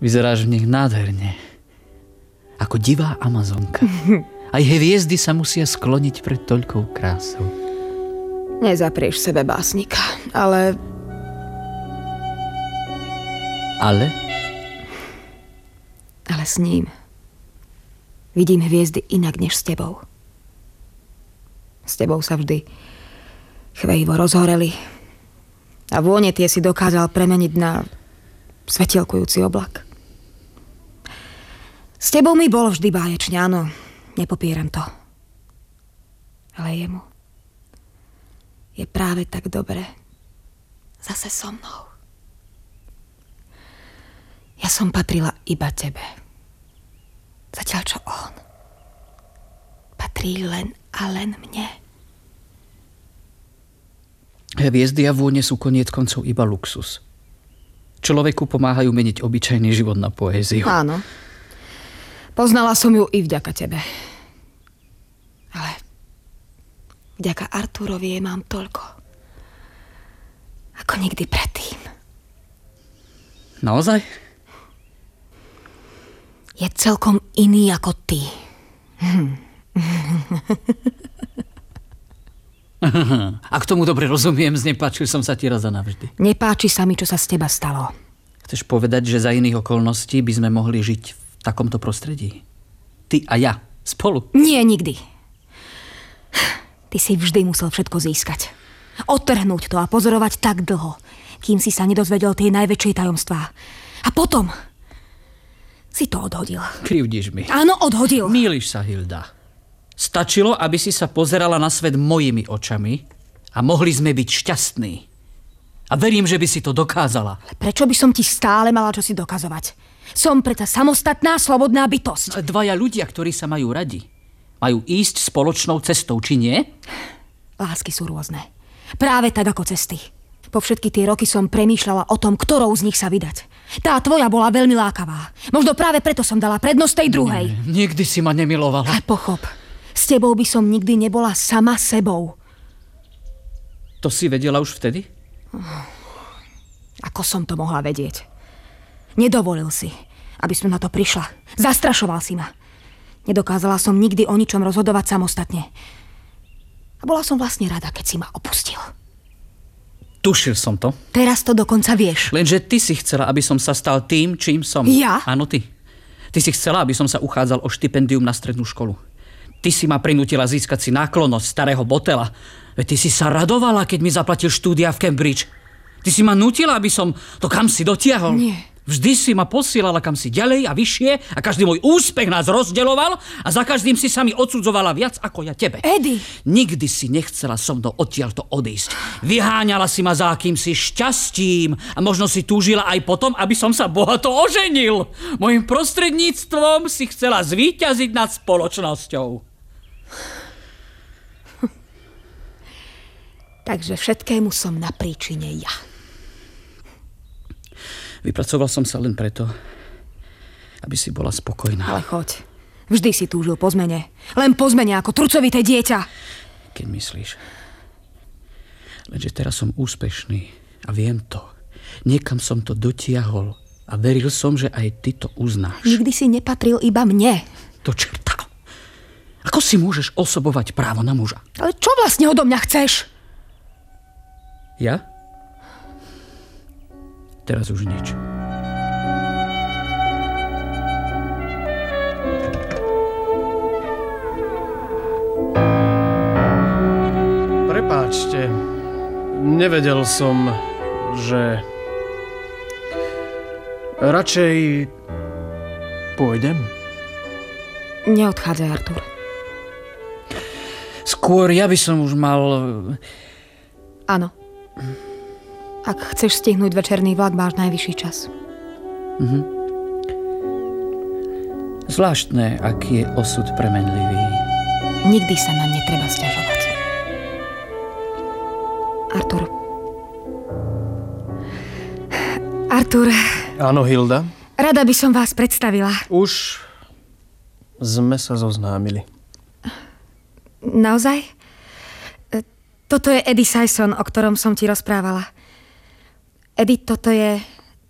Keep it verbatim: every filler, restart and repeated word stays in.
Vyzeráš v nich nádherne. Ako divá Amazonka. Aj hviezdy sa musia skloniť pred toľkou krásou. Nezaprieš sebe básnika, ale... Ale? Ale s ním vidím hviezdy inak než s tebou. S tebou sa vždy chvejivo rozhoreli a vône tie si dokázal premeniť na svetielkujúci oblak. S tebou mi bolo vždy báječne, áno, nepopieram to. Ale jemu je práve tak dobre zase so mnou. Ja som patrila iba tebe. Zatiaľ čo on patrí len a len mne. Hviezdy a vône sú koniec koncov iba luxus. Človeku pomáhajú meniť obyčajný život na poéziu. Áno. Poznala som ju i vďaka tebe. Ale vďaka Artúrovi jej mám toľko, ako nikdy predtým. Naozaj? Je celkom iný ako ty. A k tomu dobre rozumiem, znepáčil som sa ti raz a navždy. Nepáči sa mi, čo sa z teba stalo. Chceš povedať, že za iných okolností by sme mohli žiť v takomto prostredí? Ty a ja, spolu? Nie, nikdy. Ty si vždy musel všetko získať. Odtrhnúť to a pozorovať tak dlho, kým si sa nedozvedel tie najväčšie tajomstvá. A potom si to odhodil. Krivdíš mi. Áno, odhodil. Mýliš sa, Hilda. Stačilo, aby si sa pozerala na svet mojimi očami a mohli sme byť šťastní. A verím, že by si to dokázala. Ale prečo by som ti stále mala čo si dokazovať? Som predsa samostatná, slobodná bytosť. Dvaja ľudia, ktorí sa majú radi, majú ísť spoločnou cestou, či nie? Lásky sú rôzne. Práve tak ako cesty. Po všetky tie roky som premýšľala o tom, ktorou z nich sa vydať. Tá tvoja bola veľmi lákavá. Možno práve preto som dala prednosť tej druhej. Nie, nikdy si ma nemilovala. A pochop, s tebou by som nikdy nebola sama sebou. To si vedela už vtedy? Ako som to mohla vedieť? Nedovolil si, aby som na to prišla. Zastrašoval si ma. Nedokázala som nikdy o ničom rozhodovať samostatne. A bola som vlastne rada, keď si ma opustil. Tušil som to. Teraz to dokonca vieš. Lenže ty si chcela, aby som sa stal tým, čím som. Ja? Áno, ty. Ty si chcela, aby som sa uchádzal o štipendium na strednú školu. Ty si ma prinútila získať si náklonnosť starého Botela. Veď ty si sa radovala, keď mi zaplatil štúdia v Cambridge. Ty si ma nútila, aby som to kam si dotiahol. Nie. Vždy si ma posielala kam si ďalej a vyššie a každý môj úspech nás rozdeľoval a za každým si sa mi odsudzovala viac ako ja tebe. Eddie! Nikdy si nechcela so mnou odtiaľto odísť. Vyháňala si ma za akýmsi šťastím a možno si túžila aj potom, aby som sa bohato oženil. Mojím prostredníctvom si chcela zvíťaziť nad spoločnosťou. Takže všetkému som na príčine ja. Vypracoval som sa len preto, aby si bola spokojná. Ale choď. Vždy si túžil po zmene. Len po zmene ako trucovité dieťa. Keď myslíš. Lenže teraz som úspešný a viem to. Niekam som to dotiahol a veril som, že aj ty to uznáš. Nikdy si nepatril iba mne. To čerta. Ako si môžeš osobovať právo na muža? Ale čo vlastne odo mňa chceš? Ja? Teraz už nič. Prepáčte, nevedel som, že radšej pôjdem. Neodchádzaj, Artúr. Skôr ja by som už mal... Áno. Ak chceš stihnúť večerný vlak, máš najvyšší čas. Mhm. Zvláštne, aký je osud premenlivý. Nikdy sa na netreba sťažovať. Artúr. Artúr. Áno, Hilda? Rada by som vás predstavila. Už sme sa zoznámili. Naozaj? Toto je Eddie Sison, o ktorom som ti rozprávala. Eddie, toto je